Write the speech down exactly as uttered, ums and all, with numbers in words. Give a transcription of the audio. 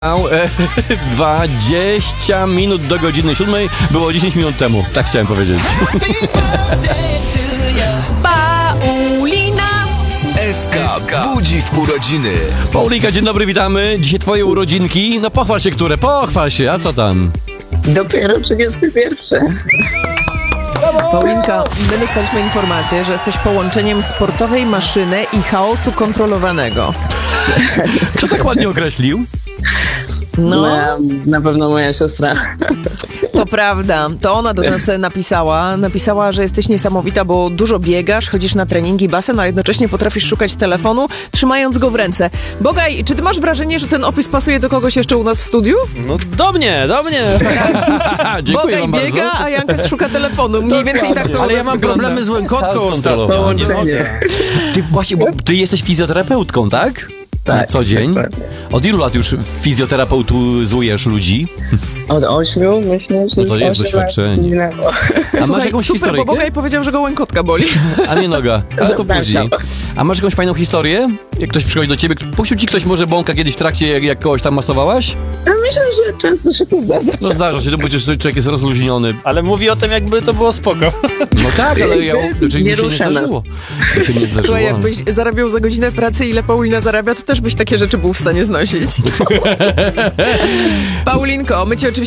E, dwadzieścia minut do godziny siódmej było dziesięć minut temu. Tak chciałem powiedzieć. Paulina S K budzi w urodziny. Paulika, dzień dobry, witamy. Dzisiaj twoje urodzinki. No pochwal się, które? Pochwal się, a co tam? Dopiero trzydziesty pierwszy. Paulinka, my dostaliśmy informację, że jesteś połączeniem sportowej maszyny i chaosu kontrolowanego. Kto tak ładnie określił? No, Na, na pewno moja siostra. to prawda. To ona do nas napisała. Napisała, że jesteś niesamowita, bo dużo biegasz, chodzisz na treningi, basen, a jednocześnie potrafisz szukać telefonu, trzymając go w ręce. Bogaj, czy ty masz wrażenie, że ten opis pasuje do kogoś jeszcze u nas w studiu? No do mnie, do mnie. Dziękuję Bogaj wam biega, bardzo. a Janka szuka telefonu. Mniej więcej tak to u Ale nas ja mam wygląda. problemy z łękotką ostatnio. Połączenie. Ty właśnie, bo ty jesteś fizjoterapeutką, tak? Tak, Na co dzień? dokładnie. Od ilu lat już fizjoterapeutuzujesz ludzi? Od ośmiu, myślę, że No to już jest osiem lat doświadczenie. minęło. A masz Słuchaj, jakąś super, bo historyjkę? Bogaj powiedział, że go łękotka boli. A nie noga. A to Zapraszam. później. A masz jakąś fajną historię? Jak ktoś przychodzi do ciebie, puścił ci ktoś może bąka kiedyś w trakcie, jak, jak kogoś tam masowałaś? Ja myślę, że często się to zdarza. No zdarza się, to przecież człowiek jest rozluźniony. Ale mówi o tym, jakby to było spoko. No tak, ale ja, znaczy, Nie mi się nie rusza nas. zdarzyło. Mi się nie zdarzyło. Słuchaj, jakbyś zarabiał za godzinę pracy, ile Paulina zarabia, to też byś takie rzeczy był w stanie znosić. Paulinko, my cię oczywiście